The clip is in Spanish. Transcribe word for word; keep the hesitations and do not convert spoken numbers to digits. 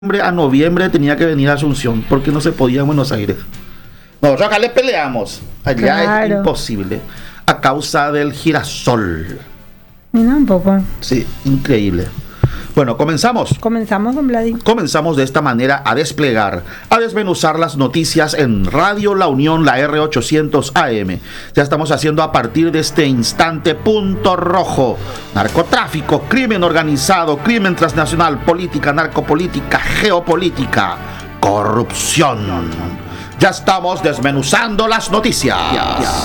a noviembre tenía que venir a Asunción porque no se podía en Buenos Aires. Nosotros acá le peleamos. Allá Claro. es imposible. A causa del girasol. Mira un poco. Sí, increíble. Bueno, comenzamos. Comenzamos, don Vladi. Comenzamos de esta manera a desplegar, a desmenuzar las noticias en Radio La Unión, la R ochocientos A M. Ya estamos haciendo a partir de este instante punto rojo. Narcotráfico, crimen organizado, crimen transnacional, política, narcopolítica, geopolítica, corrupción. Ya estamos desmenuzando las noticias.